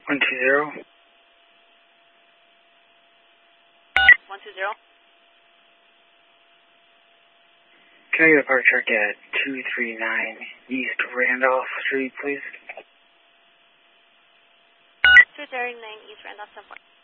120. 120. Can I get a park truck at 239 East Randolph Street, please? 239 East Randolph, 10-4.